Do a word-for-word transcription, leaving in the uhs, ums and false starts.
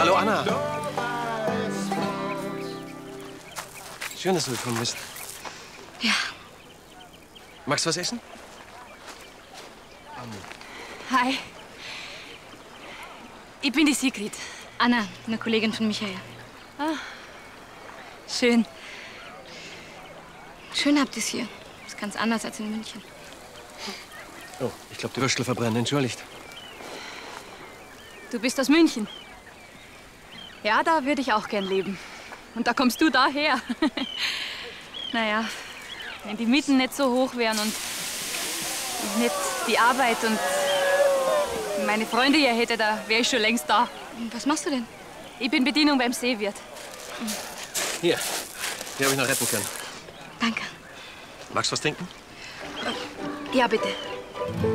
Hallo, Anna. Schön, dass du gekommen bist. Ja. Magst du was essen? Hi. Ich bin die Sigrid. Anna, eine Kollegin von Michael. Ah, schön. Schön habt ihr es hier. Ist ganz anders als in München. Oh, ich glaube, die Würstel verbrennen. Entschuldigt. Du bist aus München. Ja, da würde ich auch gern leben. Und da kommst du daher. Naja, wenn die Mieten nicht so hoch wären und nicht die Arbeit und meine Freunde hier hätte, da wäre ich schon längst da. Was machst du denn? Ich bin Bedienung beim Seewirt. Hier, die habe ich noch retten können. Danke. Magst du was trinken? Ja, bitte.